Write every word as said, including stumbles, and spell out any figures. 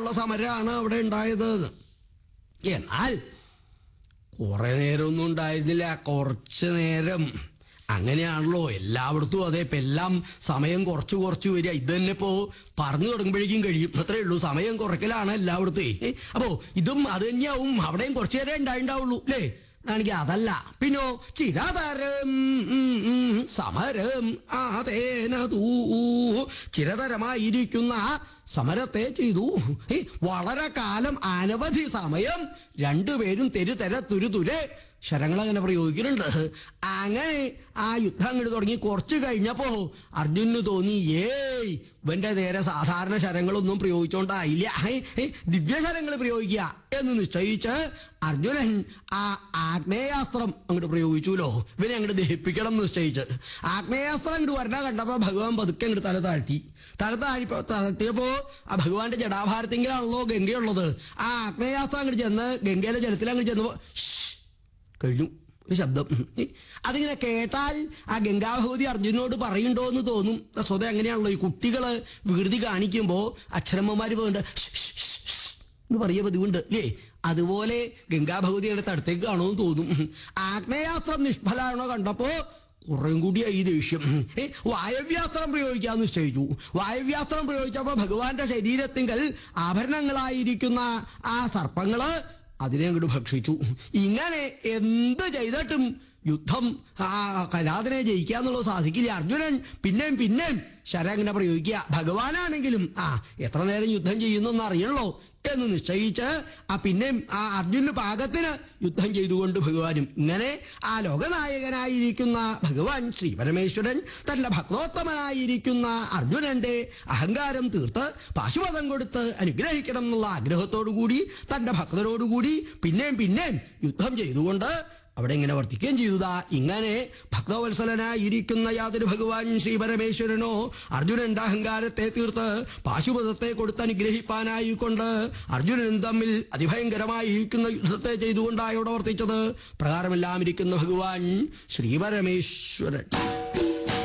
തരത്തിലുള്ള സമരമാണ് അവിടെ ഉണ്ടായത്. എന്നാൽ കുറെ നേരമൊന്നും ഉണ്ടായിരുന്നില്ല, കുറച്ച് നേരം. അങ്ങനെയാണല്ലോ എല്ലായിടത്തും. അതെ, ഇപ്പം എല്ലാം സമയം കുറച്ച് കുറച്ച് വരിക. ഇത് തന്നെ ഇപ്പോൾ പറഞ്ഞു തുടങ്ങുമ്പോഴേക്കും കഴിയും, അത്രേ ഉള്ളൂ. സമയം കുറയ്ക്കലാണ് എല്ലായിടത്തും. അപ്പോൾ ഇതും അത് തന്നെയാവും, അവിടെയും കുറച്ചു നേരം ഉണ്ടായിണ്ടാവുള്ളൂ അല്ലേ? ആണെങ്കിൽ അതല്ല, പിന്നോ ചിരതരം സമരം അതേനതൂ, ചിരതരമായിരിക്കുന്ന സമരത്തെ ചെയ്തു. വളരെ കാലം, അനവധി സമയം രണ്ടുപേരും തെരു തെര തുരു തുരെ ശരങ്ങളങ്ങനെ പ്രയോഗിക്കുന്നുണ്ട്. അങ്ങനെ ആ യുദ്ധം അങ്ങോട്ട് തുടങ്ങി കുറച്ച് കഴിഞ്ഞപ്പോ അർജുനന് തോന്നി, ഏയ് ഇവന്റെ നേരെ സാധാരണ ശരങ്ങളൊന്നും പ്രയോഗിച്ചോണ്ടായില്ല, ദിവ്യശരങ്ങൾ പ്രയോഗിക്കുക എന്ന് നിശ്ചയിച്ച് അർജുനൻ ആ ആഗ്നേയാസ്ത്രം അങ്ങോട്ട് പ്രയോഗിച്ചുല്ലോ. ഇവനെ അങ്ങോട്ട് ദഹിപ്പിക്കണം എന്ന് നിശ്ചയിച്ച് ആഗ്നേയാസ്ത്രം അങ്ങോട്ട് വരണ കണ്ടപ്പോ ഭഗവാൻ പതുക്കെ അങ്ങോട്ട് തല താഴ്ത്തി. തല താഴ്പ്പോ താഴ്ത്തിയപ്പോ ആ ഭഗവാന്റെ ജടാഭാരത്തെങ്കിലാണല്ലോ ഗംഗയുള്ളത്. ആ ആഗ്നേയാസ്ത്രം അങ്ങോട്ട് ചെന്ന് ഗംഗയിലെ ജലത്തിൽ അങ്ങോട്ട് ചെന്നപ്പോ കഴിഞ്ഞു ഒരു ശബ്ദം. അതിങ്ങനെ കേട്ടാൽ ആ ഗംഗാഭഗവതി അർജുനോട് പറയുണ്ടോ എന്ന് തോന്നും. സ്വതം അങ്ങനെയാണല്ലോ, ഈ കുട്ടികള് വികൃതി കാണിക്കുമ്പോൾ അച്ഛനമ്മമാര് പോകണ്ട എന്ന് പറയുക പതിവുണ്ട് അല്ലേ? അതുപോലെ ഗംഗാഭഗവതിയുടെ തടുത്തേക്ക് കാണുമെന്ന് തോന്നും. ആഗ്നേയാസ്ത്രം നിഷ്ഫലാണോ കണ്ടപ്പോ കുറേം കൂടിയായി ഈ ദേഷ്യം. വായവ്യാസ്ത്രം പ്രയോഗിക്കാന്ന് നിശ്ചയിച്ചു. വായവ്യാസ്ത്രം പ്രയോഗിച്ചപ്പോ ഭഗവാന്റെ ശരീരത്തിങ്കൽ ആഭരണങ്ങളായിരിക്കുന്ന ആ സർപ്പങ്ങള് അതിനെ അങ്ങോട്ട് ഭക്ഷിച്ചു. ഇങ്ങനെ എന്ത് ചെയ്തിട്ടും യുദ്ധം ആ കലാതിനെ ജയിക്കാന്നുള്ളത് സാധിക്കില്ല. അർജുനൻ പിന്നെയും പിന്നെയും ശരം അങ്ങനെ പ്രയോഗിക്കുക. ഭഗവാനാണെങ്കിലും ആ എത്ര നേരം യുദ്ധം ചെയ്യുന്നൊന്നും അറിയണല്ലോ എന്ന് നിശ്ചയിച്ച് ആ പിന്നെയും ആ അർജുനന് പാകത്തിന് യുദ്ധം ചെയ്തുകൊണ്ട് ഭഗവാനും. ഇങ്ങനെ ആ ലോകനായകനായിരിക്കുന്ന ഭഗവാൻ ശ്രീ പരമേശ്വരൻ തന്റെ ഭക്തോത്തമനായിരിക്കുന്ന അർജുനന്റെ അഹങ്കാരം തീർത്ത് പാശുപതം കൊടുത്ത് അനുഗ്രഹിക്കണം എന്നുള്ള ആഗ്രഹത്തോടു കൂടി തന്റെ ഭക്തരോടുകൂടി പിന്നെയും പിന്നെയും യുദ്ധം ചെയ്തുകൊണ്ട് അവിടെ ഇങ്ങനെ വർത്തിക്കുകയും ചെയ്തതാ. ഇങ്ങനെ ഭക്തവത്സലനായിരിക്കുന്ന യാതൊരു ഭഗവാൻ ശ്രീ പരമേശ്വരനോ അർജുനന്റെ അഹങ്കാരത്തെ തീർത്ത് പാശുപതത്തെ കൊടുത്ത് അനുഗ്രഹിപ്പാനായിക്കൊണ്ട് അർജുനനും തമ്മിൽ അതിഭയങ്കരമായിരിക്കുന്ന യുദ്ധത്തെ ചെയ്തുകൊണ്ടാണ് ഇവിടെ വർത്തിച്ചത്. പ്രകാരമെല്ലാം ഇരിക്കുന്ന ഭഗവാൻ ശ്രീ പരമേശ്വരൻ.